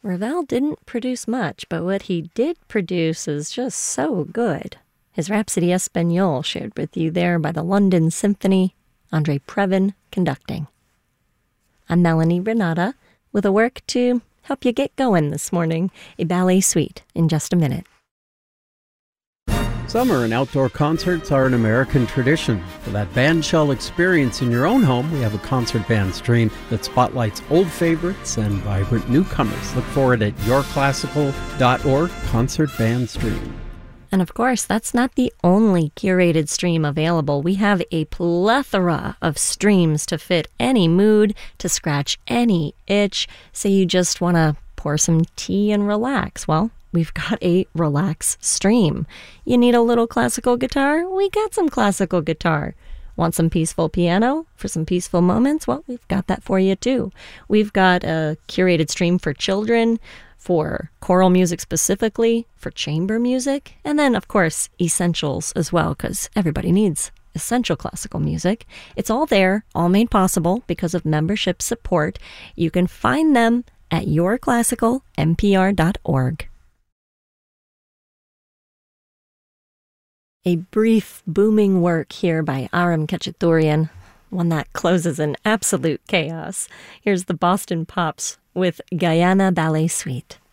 Ravel didn't produce much, but what he did produce is just so good. His Rhapsody Espagnole shared with you there by the London Symphony, Andre Previn conducting. I'm Melanie Renata with a work to help you get going this morning, a ballet suite in just a minute. Summer and outdoor concerts are an American tradition. For that bandshell experience in your own home, we have a concert band stream that spotlights old favorites and vibrant newcomers. Look for it at yourclassical.org concert band stream. And of course, that's not the only curated stream available. We have a plethora of streams to fit any mood, to scratch any itch. Say you just want to pour some tea and relax. Well, we've got a relax stream. You need a little classical guitar? We got some classical guitar. Want some peaceful piano for some peaceful moments? Well, we've got that for you too. We've got a curated stream for children, for choral music specifically, for chamber music, and then, of course, essentials as well, because everybody needs essential classical music. It's all there, all made possible because of membership support. You can find them at yourclassicalnpr.org. A brief, booming work here by Aram Khachaturian, one that closes in absolute chaos. Here's the Boston Pops with Guyana Ballet Suite.